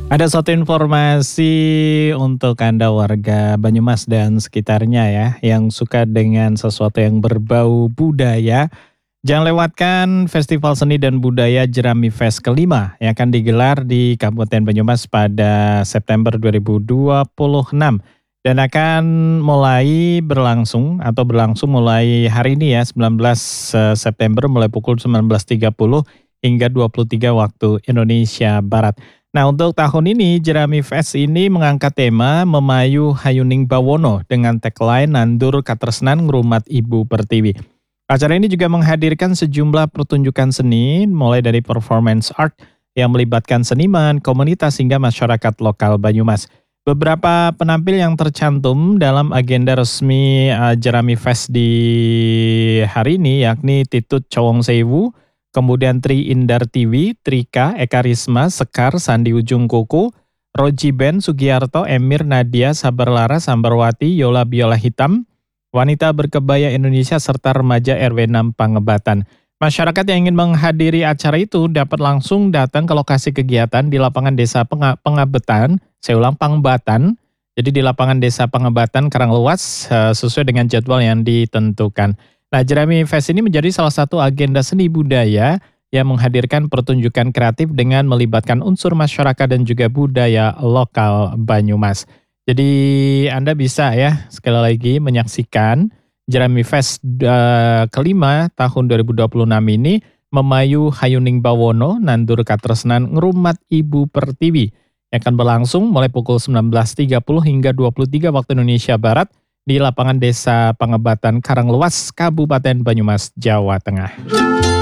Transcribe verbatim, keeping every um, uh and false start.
Ada satu informasi untuk Anda warga Banyumas dan sekitarnya ya, yang suka dengan sesuatu yang berbau budaya. Jangan lewatkan Festival Seni dan Budaya Jerami Fest kelima yang akan digelar di Kabupaten Banyumas pada September dua ribu dua puluh enam dan akan mulai berlangsung atau berlangsung mulai hari ini ya, sembilan belas September mulai pukul sembilan belas tiga puluh hingga dua puluh tiga waktu Indonesia Barat. Nah, untuk tahun ini Jerami Fest ini mengangkat tema Memayu Hayuning Bawono dengan tagline Nandur Katresnan Ngrumat Ibu Pertiwi. Acara ini juga menghadirkan sejumlah pertunjukan seni, mulai dari performance art yang melibatkan seniman, komunitas hingga masyarakat lokal Banyumas. Beberapa penampil yang tercantum dalam agenda resmi uh, Jerami Fest di hari ini yakni Titut Cowong Sewu, kemudian Tri Indar Tiwi, Trika, Eka Risma, Sekar, Sandi Ujung Kuku, Roji Ben, Sugiarto, Emir, Nadia, Sabarlara, Sambarwati, Yola Biola Hitam, Wanita Berkebaya Indonesia, serta remaja R W enam Pangebatan. Masyarakat yang ingin menghadiri acara itu dapat langsung datang ke lokasi kegiatan di lapangan Desa Penga- Pengabetan, saya ulang Pangebatan, jadi di lapangan Desa Pangebatan Karanglewas eh, sesuai dengan jadwal yang ditentukan. Nah, Jerami Fest ini menjadi salah satu agenda seni budaya yang menghadirkan pertunjukan kreatif dengan melibatkan unsur masyarakat dan juga budaya lokal Banyumas. Jadi Anda bisa ya sekali lagi menyaksikan Jerami Fest uh, kelima tahun dua ribu dua puluh enam ini Memayu Hayuning Bawono Nandur Katresnan Ngrumat Ibu Pertiwi yang akan berlangsung mulai pukul sembilan belas tiga puluh hingga dua puluh tiga waktu Indonesia Barat di lapangan Desa Pangebatan Karanglewas, Kabupaten Banyumas, Jawa Tengah.